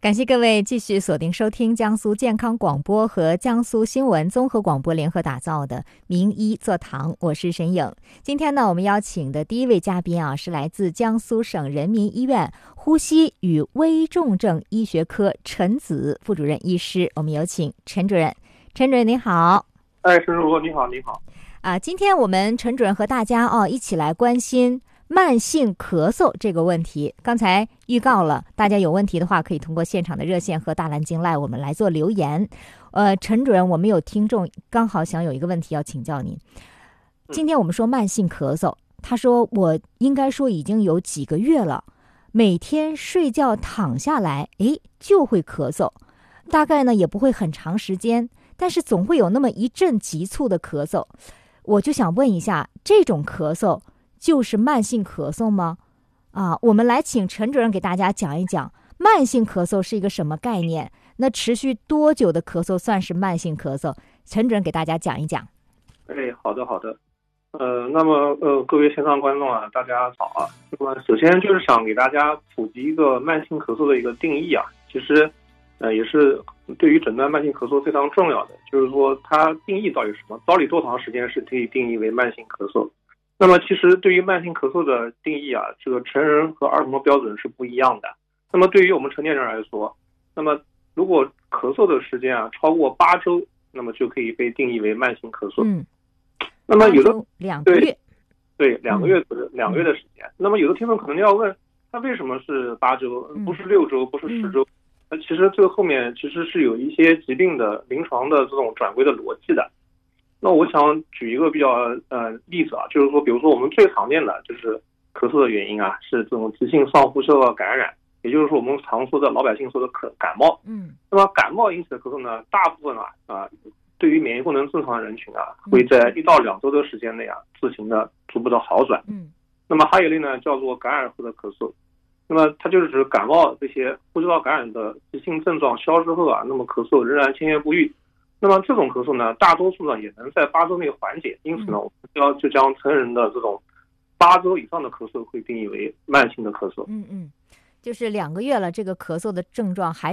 感谢各位继续锁定收听江苏健康广播和江苏新闻综合广播联合打造的名医座堂，我是沈颖。今天呢，我们邀请的第一位嘉宾是来自江苏省人民医院呼吸与危重症医学科陈子副主任医师，我们有请陈主任。陈主任您好。 沈主任你好，你好。 今天我们陈主任和大家一起来关心慢性咳嗽这个问题。刚才预告了，大家有问题的话可以通过现场的热线和大蓝鲸赖我们来做留言。陈主任，我们有听众刚好想有一个问题要请教您。今天我们说慢性咳嗽，他说我应该说已经有几个月了，每天睡觉躺下来就会咳嗽，大概呢也不会很长时间，但是总会有那么一阵急促的咳嗽。我就想问一下，这种咳嗽就是慢性咳嗽吗？我们来请陈主任给大家讲一讲慢性咳嗽是一个什么概念，那持续多久的咳嗽算是慢性咳嗽？陈主任给大家讲一讲。 好的。那么各位线上观众大家好啊。那么首先就是想给大家普及一个慢性咳嗽的一个定义其实也是对于诊断慢性咳嗽非常重要的，就是说它定义到底是什么，到底多长时间是可以定义为慢性咳嗽。那么其实对于慢性咳嗽的定义这个成人和儿童的标准是不一样的。那么对于我们成年人来说，那么如果咳嗽的时间超过8周，那么就可以被定义为慢性咳嗽。那么有的 2个月， 对，2个月2个月的时间。那么有的听众可能要问，那为什么是8周，不是6周，不是10周？那其实这个后面其实是有一些疾病的临床的这种转归的逻辑的。那我想举一个比较例子就是说，比如说我们最常见的就是咳嗽的原因是这种急性上呼吸道感染，也就是说我们常说的老百姓说的感冒。那么感冒引起的咳嗽呢，大部分对于免疫功能正常的人群会在1到2周的时间内自行的逐步的好转。那么还有一类呢叫做感染后的咳嗽，那么它就是指感冒这些呼吸道感染的急性症状消失后那么咳嗽仍然千言不愈。那么这种咳嗽呢，大多数呢也能在8周内缓解，因此呢，我们就将成人的这种8周以上的咳嗽会定义为慢性的咳嗽。 就是2个月了，这个咳嗽的症状还